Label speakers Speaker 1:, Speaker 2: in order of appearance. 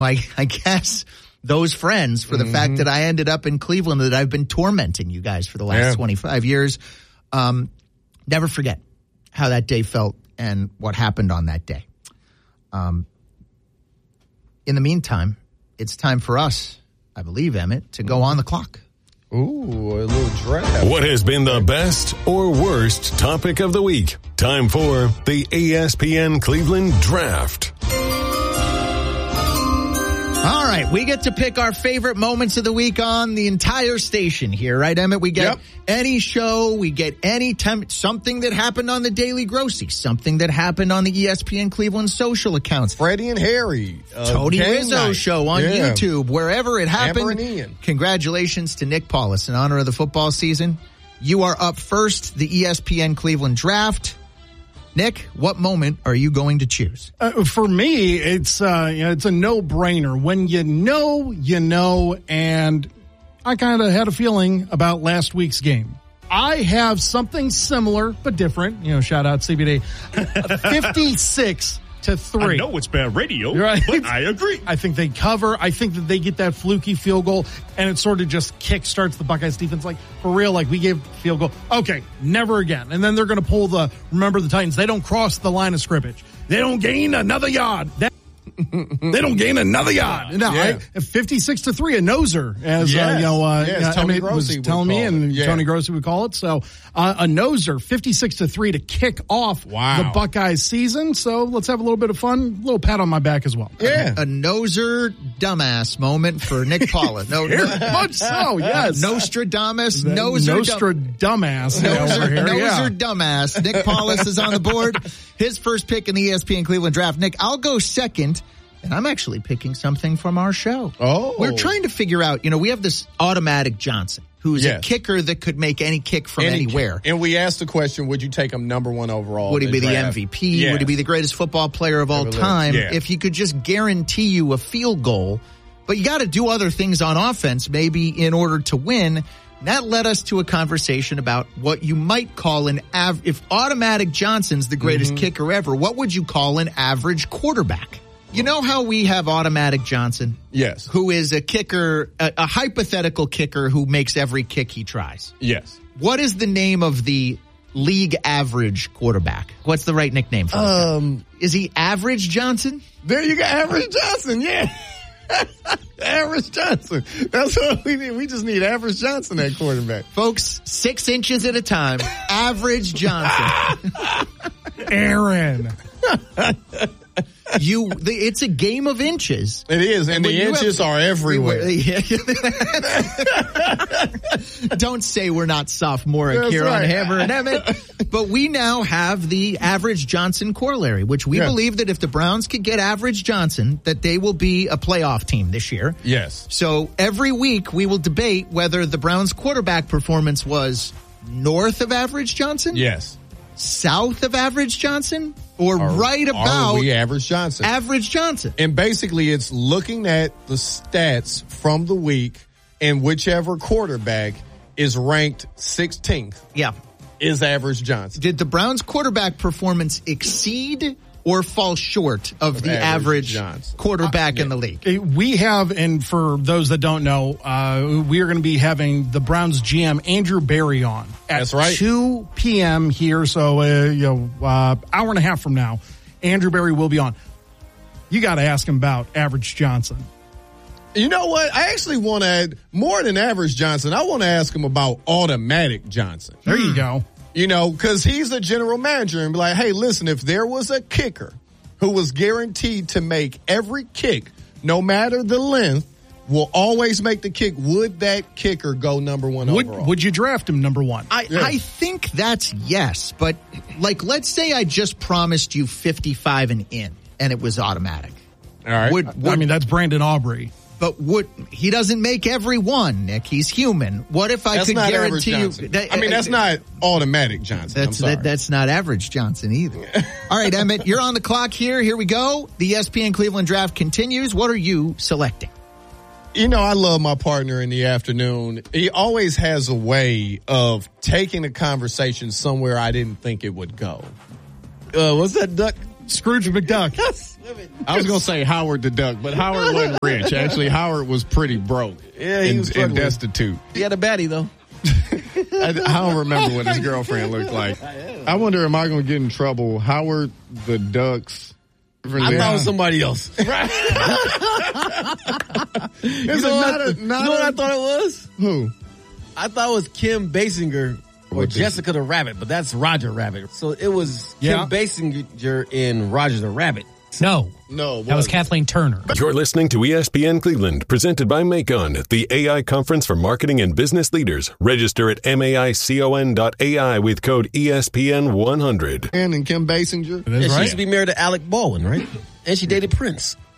Speaker 1: I guess those friends for the fact that I ended up in Cleveland, that I've been tormenting you guys for the last 25 years. Never forget how that day felt and what happened on that day. In the meantime, it's time for us, I believe, Emmett, to go on the clock.
Speaker 2: Ooh, a little draft.
Speaker 3: What has been the best or worst topic of the week? Time for the ESPN Cleveland Draft.
Speaker 1: All right, we get to pick our favorite moments of the week on the entire station here, right, Emmett? We get any show, we get any time, something that happened on the Daily Grossy, something that happened on the ESPN Cleveland social accounts.
Speaker 2: Freddie and Harry.
Speaker 1: Tony Rizzo
Speaker 2: night.
Speaker 1: show on YouTube, wherever it happened.
Speaker 2: Amber and Ian.
Speaker 1: Congratulations to Nick Paulus in honor of the football season. You are up first, the ESPN Cleveland Draft. Nick, what moment are you going to choose?
Speaker 4: For me, it's a no-brainer. When you know, and I kind of had a feeling about last week's game. I have something similar but different. Shout out CBD. 56-3.
Speaker 5: I know it's bad radio,
Speaker 4: right?
Speaker 5: But I agree.
Speaker 4: I think they cover. I think that they get that fluky field goal, and it sort of just kickstarts the Buckeyes defense. Like, for real, we gave field goal. Okay, never again. And then they're going to pull remember the Titans. They don't cross the line of scrimmage. They don't gain another yard. They don't gain another yard. No, 56-3, a noser, as
Speaker 2: Tony
Speaker 4: Emmett was telling me, and Tony Grossi would call it. So a noser, 56-3 to kick off the Buckeyes season. So let's have a little bit of fun, a little pat on my back as well.
Speaker 1: Yeah, a noser dumbass moment for Nick Paulus.
Speaker 4: Much so, yes.
Speaker 1: Nostradamus,
Speaker 4: dumbass over here.
Speaker 1: Noser dumbass. Nick Paulus is on the board. His first pick in the ESPN Cleveland Draft. Nick, I'll go second. And I'm actually picking something from our show.
Speaker 2: Oh.
Speaker 1: We're trying to figure out, we have this Automatic Johnson, who's a kicker that could make any kick from anywhere.
Speaker 2: And we asked the question, would you take him number one overall?
Speaker 1: Would he be the
Speaker 2: draft?
Speaker 1: MVP?
Speaker 2: Yes.
Speaker 1: Would he be the greatest football player of all time?
Speaker 2: Yeah.
Speaker 1: If he could just guarantee you a field goal, but you got to do other things on offense, maybe in order to win. That led us to a conversation about what you might call if Automatic Johnson's the greatest kicker ever, what would you call an average quarterback? You know how we have Automatic Johnson?
Speaker 2: Yes.
Speaker 1: Who is a kicker, a hypothetical kicker who makes every kick he tries.
Speaker 2: Yes.
Speaker 1: What is the name of the league average quarterback? What's the right nickname for him? Is he Average Johnson?
Speaker 2: There you go, Average Johnson, yeah. Average Johnson. That's what we need. We just need Average Johnson at quarterback.
Speaker 1: Folks, 6 inches at a time. Average Johnson.
Speaker 4: Aaron.
Speaker 1: It's a game of inches.
Speaker 2: It is, and the inches are everywhere.
Speaker 1: Don't say we're not sophomoric here on Hammer and Emmett. But we now have the Average Johnson corollary, which we believe that if the Browns could get Average Johnson, that they will be a playoff team this year.
Speaker 2: Yes.
Speaker 1: So every week we will debate whether the Browns quarterback performance was north of Average Johnson.
Speaker 2: Yes.
Speaker 1: South of Average Johnson, or right about
Speaker 2: Average Johnson.
Speaker 1: Average Johnson.
Speaker 2: And basically it's looking at the stats from the week, and whichever quarterback is ranked 16th is Average Johnson.
Speaker 1: Did the Browns quarterback performance exceed or fall short of the average quarterback in the league?
Speaker 4: We have, and for those that don't know, we are going to be having the Browns GM Andrew Berry on at 2 p.m. here. So, hour and a half from now, Andrew Berry will be on. You got to ask him about Average Johnson.
Speaker 2: You know what? I actually want to add more than Average Johnson. I want to ask him about Automatic Johnson.
Speaker 4: There you go.
Speaker 2: Because he's a general manager and be like, hey, listen, if there was a kicker who was guaranteed to make every kick, no matter the length, will always make the kick, would that kicker go number one overall?
Speaker 4: Would you draft him number one?
Speaker 1: I think that's yes. But, let's say I just promised you 55 and in, and it was automatic.
Speaker 2: All right.
Speaker 4: That's Brandon Aubrey.
Speaker 1: But he doesn't make every one, Nick. He's human. What if I could guarantee you?
Speaker 2: That's not Automatic Johnson. I'm sorry.
Speaker 1: That's not Average Johnson either. All right, Emmett, you're on the clock here. Here we go. The ESPN Cleveland Draft continues. What are you selecting?
Speaker 2: I love my partner in the afternoon. He always has a way of taking a conversation somewhere I didn't think it would go. What's that duck
Speaker 4: Scrooge McDuck.
Speaker 2: I was going to say Howard the Duck, but Howard wasn't rich. Actually, Howard was pretty broke.
Speaker 6: Yeah, he was
Speaker 2: and destitute.
Speaker 6: He had a baddie, though.
Speaker 2: I don't remember what his girlfriend looked like. I wonder, am I going to get in trouble? Howard the Duck's.
Speaker 6: I thought it was somebody else.
Speaker 2: Right.
Speaker 6: You know what I thought it was?
Speaker 2: Who?
Speaker 6: I thought it was Kim Basinger or Jessica the Rabbit, but that's Roger Rabbit. So it was Kim Basinger in Roger the Rabbit.
Speaker 7: No, that was Kathleen Turner.
Speaker 3: You're listening to ESPN Cleveland, presented by Macon, the AI conference for marketing and business leaders. Register at maicon.ai with code ESPN100.
Speaker 2: And Kim Basinger.
Speaker 6: She used to be married to Alec Baldwin, right? And she dated Prince.